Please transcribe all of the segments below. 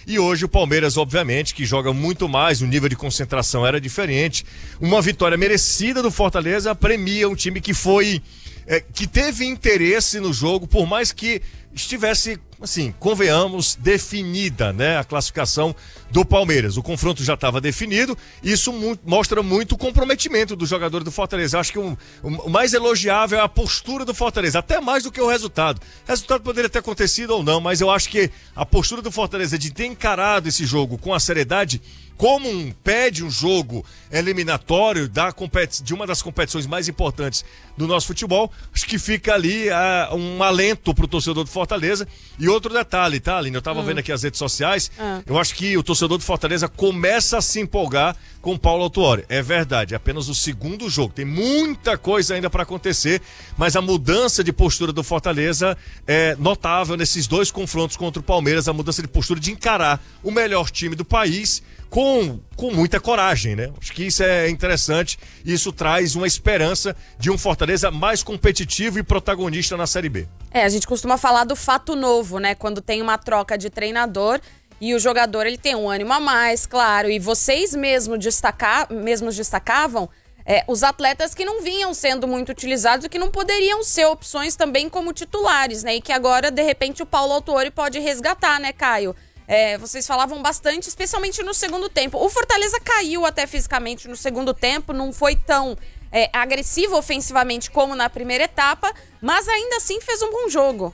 E hoje o Palmeiras, obviamente, que joga muito mais, o nível de concentração era diferente. Uma vitória merecida do Fortaleza premia um time que que teve interesse no jogo, por mais que estivesse, assim, convenhamos, definida, né, a classificação do Palmeiras. O confronto já estava definido, isso mostra muito o comprometimento dos jogadores do Fortaleza. Acho que o mais elogiável é a postura do Fortaleza, até mais do que o resultado. O resultado poderia ter acontecido ou não, mas eu acho que a postura do Fortaleza de ter encarado esse jogo com a seriedade, como pede um jogo eliminatório de uma das competições mais importantes do nosso futebol, acho que fica ali um alento pro torcedor do Fortaleza. E outro detalhe, tá, Aline? Eu tava vendo aqui as redes sociais, eu acho que o torcedor do Fortaleza começa a se empolgar com o Paulo Autuori. É verdade, é apenas o segundo jogo, tem muita coisa ainda para acontecer, mas a mudança de postura do Fortaleza é notável nesses dois confrontos contra o Palmeiras, a mudança de postura de encarar o melhor time do país com muita coragem, né? Acho que isso é interessante e isso traz uma esperança de um Fortaleza mais competitivo e protagonista na Série B. A gente costuma falar do fato novo, né? Quando tem uma troca de treinador e o jogador ele tem um ânimo a mais, claro, e vocês mesmos destacavam os atletas que não vinham sendo muito utilizados e que não poderiam ser opções também como titulares, né? E que agora, de repente, o Paulo Autuori pode resgatar, né, Caio? Vocês falavam bastante, especialmente no segundo tempo. O Fortaleza caiu até fisicamente no segundo tempo, não foi tão agressivo ofensivamente como na primeira etapa, mas ainda assim fez um bom jogo.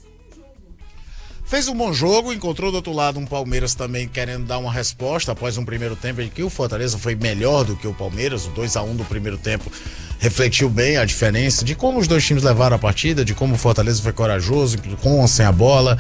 Fez um bom jogo, encontrou do outro lado um Palmeiras também querendo dar uma resposta após um primeiro tempo em que o Fortaleza foi melhor do que o Palmeiras. O 2-1 do primeiro tempo refletiu bem a diferença de como os dois times levaram a partida, de como o Fortaleza foi corajoso, com ou sem a bola.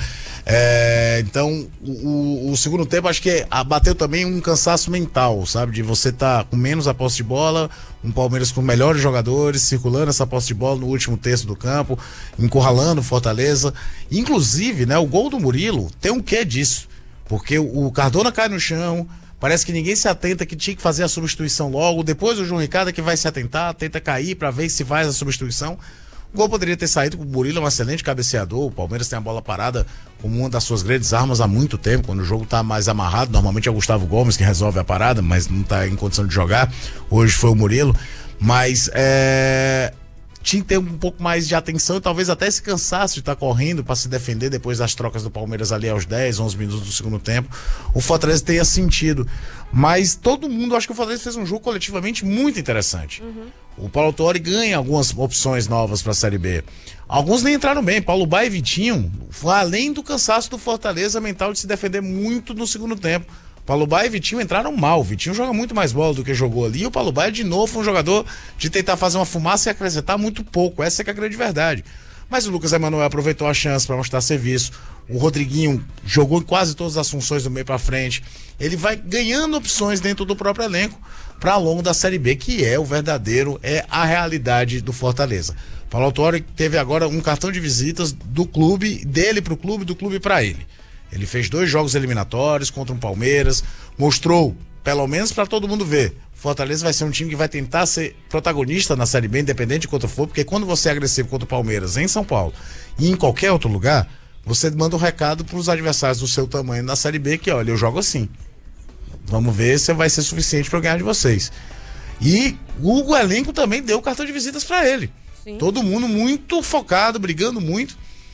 Então, o segundo tempo acho que bateu também um cansaço mental, sabe? De você estar com menos a posse de bola, um Palmeiras com melhores jogadores, circulando essa posse de bola no último terço do campo, encurralando o Fortaleza. Inclusive, né, o gol do Murilo tem um quê disso, porque o Cardona cai no chão, parece que ninguém se atenta que tinha que fazer a substituição logo, depois o João Ricardo que vai se atentar, tenta cair para ver se faz a substituição. O gol poderia ter saído, o Murilo é um excelente cabeceador, o Palmeiras tem a bola parada como uma das suas grandes armas há muito tempo, quando o jogo tá mais amarrado, normalmente é o Gustavo Gomes que resolve a parada, mas não tá em condição de jogar, hoje foi o Murilo, mas tinha que ter um pouco mais de atenção e talvez até esse cansaço de estar correndo para se defender depois das trocas do Palmeiras ali aos 10, 11 minutos do segundo tempo, o Fortaleza tenha sentido. Mas todo mundo, acho que o Fortaleza fez um jogo coletivamente muito interessante. O Paulo Autuori ganha algumas opções novas para a Série B. Alguns nem entraram bem. Paulo Baia e Vitinho, além do cansaço do Fortaleza mental de se defender muito no segundo tempo. Paulo Baia e Vitinho entraram mal. Vitinho joga muito mais bola do que jogou ali. E o Paulo Baia, de novo, foi um jogador de tentar fazer uma fumaça e acrescentar muito pouco. Essa é que é a grande verdade. Mas o Lucas Emanuel aproveitou a chance para mostrar serviço. O Rodriguinho jogou em quase todas as funções do meio para frente. Ele vai ganhando opções dentro do próprio elenco para ao longo da Série B, que é o verdadeiro, é a realidade do Fortaleza. Paulo Autuori teve agora um cartão de visitas do clube, dele para o clube, do clube para ele. Ele fez 2 jogos eliminatórios contra um Palmeiras, mostrou, pelo menos para todo mundo ver, Fortaleza vai ser um time que vai tentar ser protagonista na Série B, independente de quanto for, porque quando você é agressivo contra o Palmeiras em São Paulo e em qualquer outro lugar, você manda um recado para os adversários do seu tamanho na Série B que, olha, eu jogo assim. Vamos ver se vai ser suficiente para eu ganhar de vocês. E o elenco também deu cartão de visitas para ele. Sim. Todo mundo muito focado, brigando muito.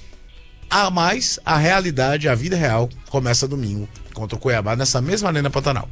Mas a realidade, a vida real, começa domingo contra o Cuiabá nessa mesma Arena Pantanal.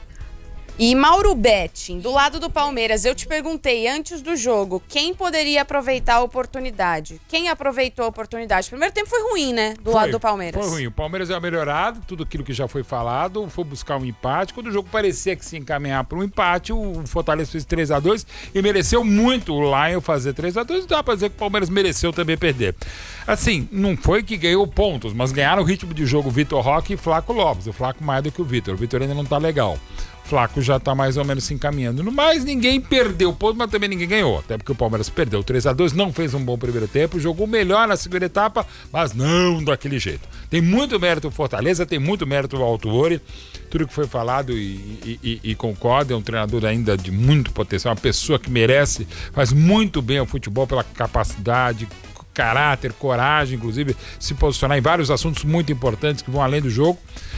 E Mauro Betting, do lado do Palmeiras, eu te perguntei antes do jogo, quem poderia aproveitar a oportunidade? Quem aproveitou a oportunidade? Primeiro tempo foi ruim, né? Lado do Palmeiras. Foi ruim. O Palmeiras é melhorado, tudo aquilo que já foi falado, foi buscar um empate. Quando o jogo parecia que se encaminhar para um empate, o Fortaleza fez 3-2 e mereceu muito o Lion fazer 3-2. Dá para dizer que o Palmeiras mereceu também perder. Assim, não foi que ganhou pontos, mas ganharam o ritmo de jogo Vitor Roque e Flaco Lopes. O Flaco mais do que o Vitor. O Vitor ainda não tá legal. Flaco já tá mais ou menos se encaminhando. No mais, ninguém perdeu ponto, mas também ninguém ganhou. Até porque o Palmeiras perdeu 3-2, não fez um bom primeiro tempo, jogou melhor na segunda etapa, mas não daquele jeito. Tem muito mérito o Fortaleza, tem muito mérito o Autuori. Tudo que foi falado e concordo, é um treinador ainda de muito potencial, uma pessoa que merece, faz muito bem ao futebol pela capacidade, caráter, coragem, inclusive se posicionar em vários assuntos muito importantes que vão além do jogo.